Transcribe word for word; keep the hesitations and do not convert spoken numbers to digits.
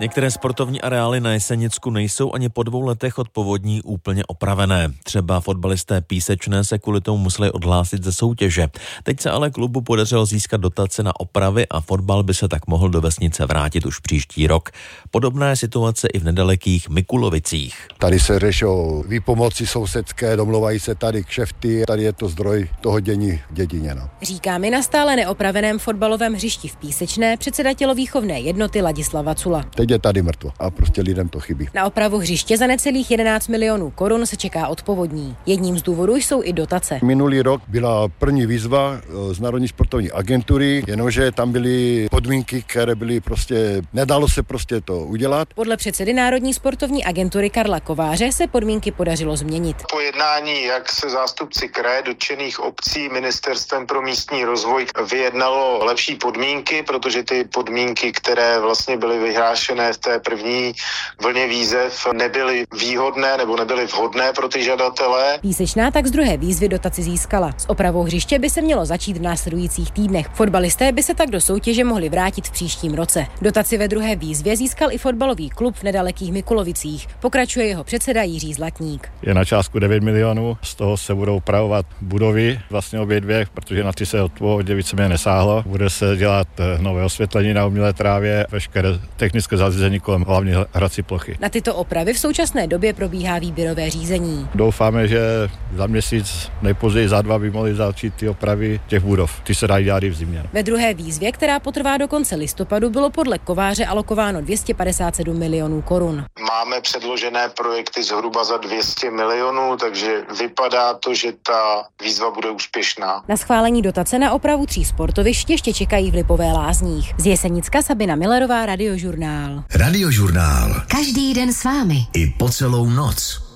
Některé sportovní areály na Jesenicku nejsou ani po dvou letech od povodní úplně opravené. Třeba fotbalisté Písečné se kvůli tomu museli odhlásit ze soutěže. Teď se ale klubu podařilo získat dotace na opravy a fotbal by se tak mohl do vesnice vrátit už příští rok. Podobná je situace i v nedalekých Mikulovicích. Tady se řeší výpomoci sousedské, domluvají se tady kšefty, tady je to zdroj toho dění v dědině. No. Říká mi na stále neopraveném fotbalovém hřišti v Písečné předseda tělovýchovné jednoty Ladislav Vacula. Teď je tady mrtvo a prostě lidem to chybí. Na opravu hřiště za necelých jedenáct milionů korun se čeká od povodní. Jedním z důvodů jsou i dotace. Minulý rok byla první výzva z Národní sportovní agentury, jenomže tam byly podmínky, které byly prostě, nedalo se prostě to udělat. Podle předsedy Národní sportovní agentury Karla Kováře se podmínky podařilo změnit. Po jednání jak se zástupci kraje, dotčených obcí, Ministerstvem pro místní rozvoj vyjednalo lepší podmínky, protože ty podmínky, které vlastně byly vyhlášené v té první vlně výzev, nebyly výhodné nebo nebyly vhodné pro ty žadatele. Písečná tak z druhé výzvy dotaci získala. S opravou hřiště by se mělo začít v následujících týdnech. Fotbalisté by se tak do soutěže mohli vrátit v příštím roce. Dotaci ve druhé výzvě získal i fotbalový klub v nedalekých Mikulovicích. Pokračuje jeho předseda Jiří Zlatník. Je na částku devět milionů, z toho se budou opravovat budovy, vlastně obě dvě, protože na ty se od povodě víceméně nesáhlo. Bude se dělat nové osvětlení na umělé trávě, veškeré technické zařízení kolem hlavní hrací plochy. Na tyto opravy v současné době probíhá výběrové řízení. Doufáme, že za měsíc, nejpozději za dva by mohly začít ty opravy těch budov. Ty se dají dělat i v zimě. Ve druhé výzvě, která potrvá do konce listopadu, bylo podle Kováře alokováno dvě stě padesát sedm milionů korun. Máme předložené projekty zhruba za dvě stě milionů, takže vypadá to, že ta výzva bude úspěšná. Na schválení dotace na opravu tří sportovišť ještě čekají v Lipové Lázních. Z Jesenicka Sabina Millerová, Radiožurnál. Radiožurnál. Každý den s vámi. I po celou noc.